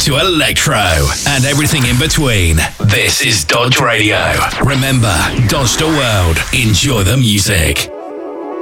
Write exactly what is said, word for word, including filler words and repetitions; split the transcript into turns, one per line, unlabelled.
to electro and everything in between. This is Dodge Radio. Remember, dodge the world. Enjoy the music.